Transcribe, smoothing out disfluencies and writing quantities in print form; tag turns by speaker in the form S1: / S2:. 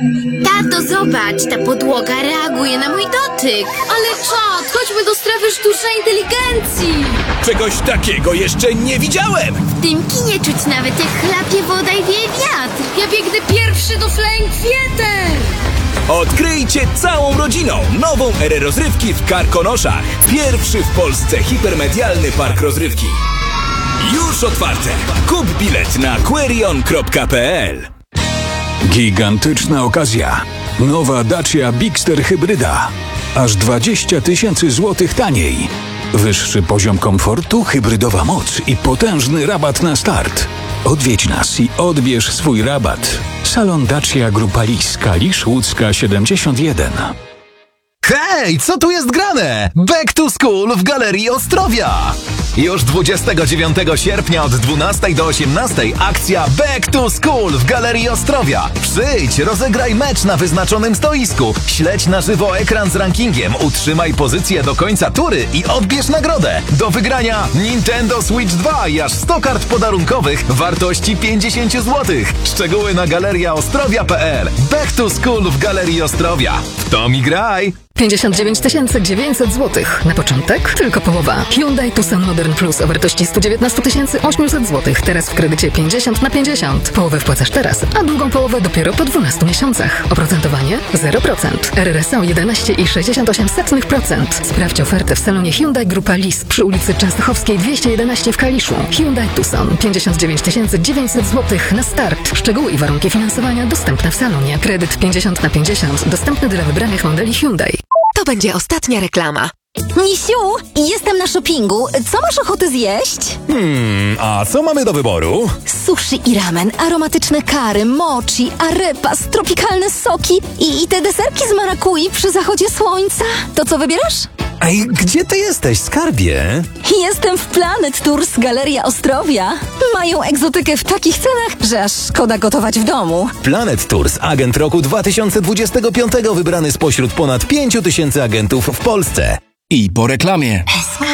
S1: Tato, zobacz, ta podłoga reaguje na mój dotyk.
S2: Ale czad, chodźmy do strefy sztucznej inteligencji.
S3: Czegoś takiego jeszcze nie widziałem!
S1: W tym kinie czuć nawet jak chlapie woda i wieje wiatr.
S2: Ja biegnę pierwszy do Flying Theater.
S3: Odkryjcie całą rodziną nową erę rozrywki w Karkonoszach. Pierwszy w Polsce hipermedialny park rozrywki. Już otwarte. Kup bilet na querion.pl.
S4: Gigantyczna okazja. Nowa Dacia Bigster Hybryda. Aż 20 000 złotych taniej. Wyższy poziom komfortu, hybrydowa moc i potężny rabat na start. Odwiedź nas i odbierz swój rabat. Salon Dacia Grupa Lis, Kalisz, Łódzka 71.
S5: Hej, co tu jest grane? Back to School w Galerii Ostrowia! Już 29 sierpnia od 12 do 18 akcja Back to School w Galerii Ostrowia. Przyjdź, rozegraj mecz na wyznaczonym stoisku, śledź na żywo ekran z rankingiem, utrzymaj pozycję do końca tury i odbierz nagrodę. Do wygrania Nintendo Switch 2 i aż 100 kart podarunkowych wartości 50 zł. Szczegóły na galeriaostrowia.pl. Back to School w Galerii Ostrowia. W to mi graj!
S6: 59 900 zł. Na początek tylko połowa. Hyundai Tucson Modern Plus o wartości 119 800 zł. Teraz w kredycie 50/50. Połowę wpłacasz teraz, a drugą połowę dopiero po 12 miesiącach. Oprocentowanie 0%. RRSO 11,68%. Sprawdź ofertę w salonie Hyundai Grupa Lis przy ulicy Częstochowskiej 211 w Kaliszu. Hyundai Tucson 59 900 zł na start. Szczegóły i warunki finansowania dostępne w salonie. Kredyt 50/50. Dostępny dla wybranych modeli Hyundai.
S7: To będzie ostatnia reklama.
S8: Misiu, jestem na shoppingu. Co masz ochotę zjeść?
S5: A co mamy do wyboru?
S8: Sushi i ramen, aromatyczne kary, mochi, arepas, tropikalne soki i te deserki z marakui przy zachodzie słońca. To co wybierasz?
S5: Ej, gdzie ty jesteś, skarbie?
S8: Jestem w Planet Tours Galeria Ostrowia. Mają egzotykę w takich cenach, że aż szkoda gotować w domu.
S5: Planet Tours, agent roku 2025 wybrany spośród ponad 5 000 agentów w Polsce.
S9: I po reklamie.